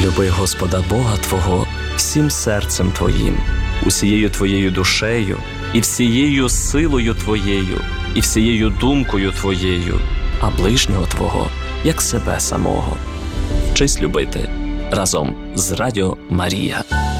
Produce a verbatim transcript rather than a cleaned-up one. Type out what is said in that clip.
Люби Господа Бога твого всім серцем твоїм, усією твоєю душею, і всією силою твоєю, і всією думкою твоєю, а ближнього твого, як себе самого. Вчись любити разом з Радіо Марія.